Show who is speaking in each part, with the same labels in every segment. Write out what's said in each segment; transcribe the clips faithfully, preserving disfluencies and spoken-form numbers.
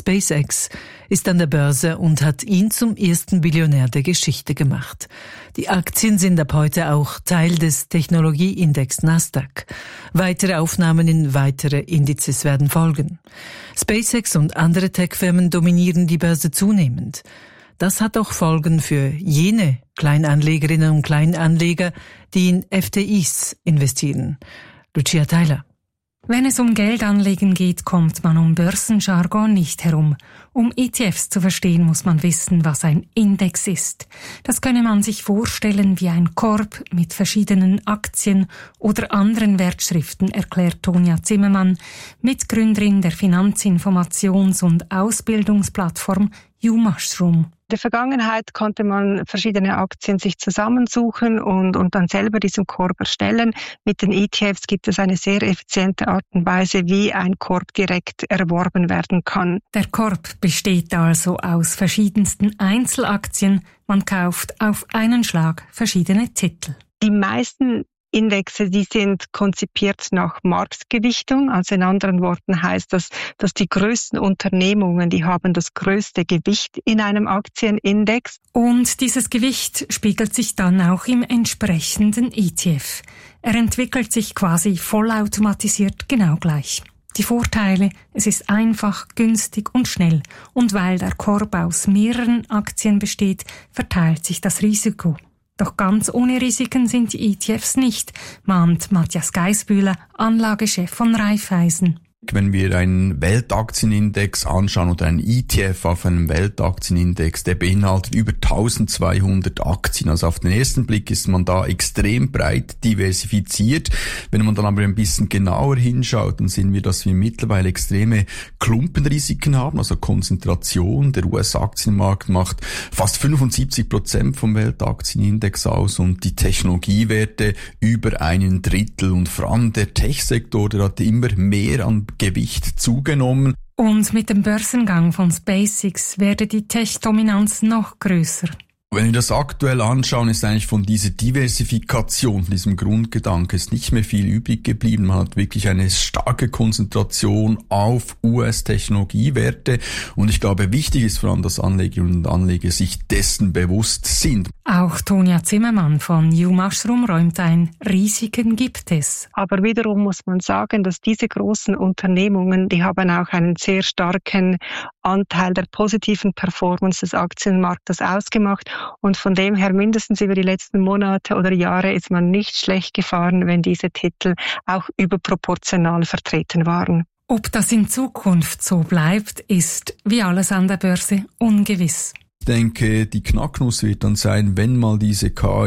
Speaker 1: SpaceX ist an der Börse und hat ihn zum ersten Billionär der Geschichte gemacht. Die Aktien sind ab heute auch Teil des Technologieindex Nasdaq. Weitere Aufnahmen in weitere Indizes werden folgen. SpaceX und andere Tech-Firmen dominieren die Börse zunehmend. Das hat auch Folgen für jene Kleinanlegerinnen und Kleinanleger, die in F T Is investieren. Lucia Theiler.
Speaker 2: Wenn es um Geldanlegen geht, kommt man um Börsenjargon nicht herum. Um E T Fs zu verstehen, muss man wissen, was ein Index ist. Das könne man sich vorstellen wie ein Korb mit verschiedenen Aktien oder anderen Wertschriften, erklärt Tonja Zimmermann, Mitgründerin der Finanzinformations- und Ausbildungsplattform YouMushroom.
Speaker 3: In der Vergangenheit konnte man verschiedene Aktien sich zusammensuchen und, und dann selber diesen Korb erstellen. Mit den E T Fs gibt es eine sehr effiziente Art und Weise, wie ein Korb direkt erworben werden kann.
Speaker 2: Der Korb besteht also aus verschiedensten Einzelaktien. Man kauft auf einen Schlag verschiedene Titel.
Speaker 3: Die meisten Indexe, die sind konzipiert nach Marktgewichtung. Also in anderen Worten heißt das, dass die größten Unternehmungen, die haben das größte Gewicht in einem Aktienindex.
Speaker 2: Und dieses Gewicht spiegelt sich dann auch im entsprechenden E T F. Er entwickelt sich quasi vollautomatisiert genau gleich. Die Vorteile: Es ist einfach, günstig und schnell. Und weil der Korb aus mehreren Aktien besteht, verteilt sich das Risiko. Doch ganz ohne Risiken sind die E T Fs nicht, mahnt Matthias Geisbühler, Anlagechef von Raiffeisen.
Speaker 4: Wenn wir einen Weltaktienindex anschauen oder einen E T F auf einem Weltaktienindex, der beinhaltet über eintausendzweihundert Aktien. Also auf den ersten Blick ist man da extrem breit diversifiziert. Wenn man dann aber ein bisschen genauer hinschaut, dann sehen wir, dass wir mittlerweile extreme Klumpenrisiken haben, also Konzentration. Der U S-Aktienmarkt macht fast fünfundsiebzig Prozent vom Weltaktienindex aus und die Technologiewerte über einen Drittel. Und vor allem der Tech-Sektor, der hat immer mehr an Gewicht zugenommen.
Speaker 2: Und mit dem Börsengang von SpaceX werde die Tech-Dominanz noch größer.
Speaker 4: Wenn wir das aktuell anschauen, ist eigentlich von dieser Diversifikation, von diesem Grundgedanke, ist nicht mehr viel übrig geblieben. Man hat wirklich eine starke Konzentration auf U S-Technologiewerte. Und ich glaube, wichtig ist vor allem, dass Anlegerinnen und Anleger sich dessen bewusst sind.
Speaker 2: Auch Tonja Zimmermann von YouMushroom räumt ein, Risiken gibt es.
Speaker 3: Aber wiederum muss man sagen, dass diese großen Unternehmungen, die haben auch einen sehr starken Anteil der positiven Performance des Aktienmarktes ausgemacht. Und von dem her mindestens über die letzten Monate oder Jahre ist man nicht schlecht gefahren, wenn diese Titel auch überproportional vertreten waren.
Speaker 2: Ob das in Zukunft so bleibt, ist, wie alles an der Börse, ungewiss.
Speaker 4: Ich denke, die Knacknuss wird dann sein, wenn mal diese K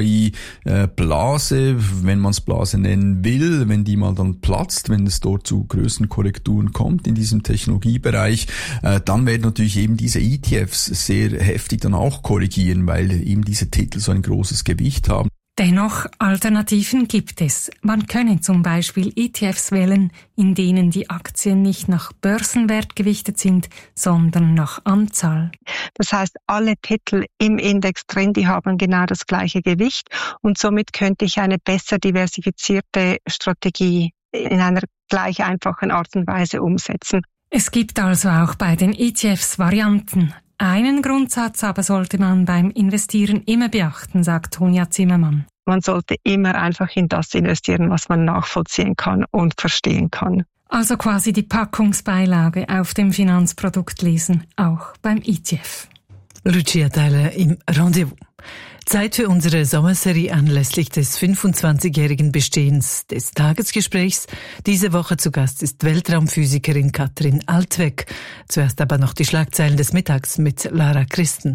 Speaker 4: I-Blase, wenn man es Blase nennen will, wenn die mal dann platzt, wenn es dort zu größeren Korrekturen kommt in diesem Technologiebereich, äh, dann werden natürlich eben diese E T Fs sehr heftig dann auch korrigieren, weil eben diese Titel so ein großes Gewicht haben.
Speaker 2: Dennoch, Alternativen gibt es. Man könne zum Beispiel E T Fs wählen, in denen die Aktien nicht nach Börsenwert gewichtet sind, sondern nach Anzahl.
Speaker 3: Das heißt, alle Titel im Index drin, die haben genau das gleiche Gewicht und somit könnte ich eine besser diversifizierte Strategie in einer gleich einfachen Art und Weise umsetzen.
Speaker 2: Es gibt also auch bei den E T Fs Varianten. Einen Grundsatz aber sollte man beim Investieren immer beachten, sagt Tonja Zimmermann.
Speaker 3: Man sollte immer einfach in das investieren, was man nachvollziehen kann und verstehen kann.
Speaker 2: Also quasi die Packungsbeilage auf dem Finanzprodukt lesen, auch beim E T F.
Speaker 1: Lucia Theiler im Rendezvous. Zeit für unsere Sommerserie anlässlich des fünfundzwanzigjährigen Bestehens des Tagesgesprächs. Diese Woche zu Gast ist Weltraumphysikerin Katrin Altwegg. Zuerst aber noch die Schlagzeilen des Mittags mit Lara Christen.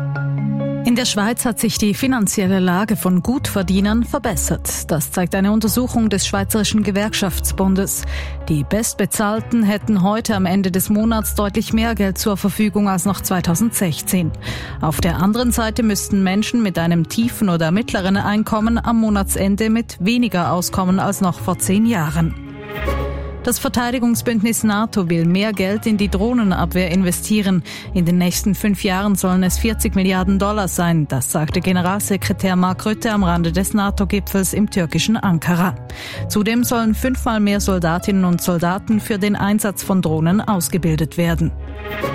Speaker 5: In der Schweiz hat sich die finanzielle Lage von Gutverdienern verbessert. Das zeigt eine Untersuchung des Schweizerischen Gewerkschaftsbundes. Die Bestbezahlten hätten heute am Ende des Monats deutlich mehr Geld zur Verfügung als noch zweitausendsechzehn. Auf der anderen Seite müssten Menschen mit einem tiefen oder mittleren Einkommen am Monatsende mit weniger auskommen als noch vor zehn Jahren. Das Verteidigungsbündnis NATO will mehr Geld in die Drohnenabwehr investieren. In den nächsten fünf Jahren sollen es vierzig Milliarden Dollar sein. Das sagte Generalsekretär Mark Rutte am Rande des NATO-Gipfels im türkischen Ankara. Zudem sollen fünfmal mehr Soldatinnen und Soldaten für den Einsatz von Drohnen ausgebildet werden.